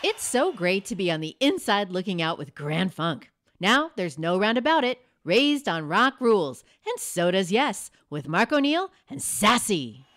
It's so great to be on the inside looking out with Grand Funk. Now, there's no round about it. Raised on rock rules. And so does Yes, with Mark O'Neill and Sassy.